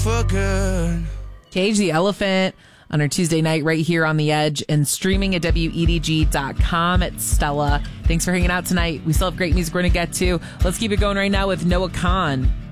for good. Cage the Elephant on our Tuesday night right here on The Edge and streaming at WEDG.com. It's Stella. Thanks for hanging out tonight. We still have great music we're going to get to. Let's keep it going right now with Noah Kahan.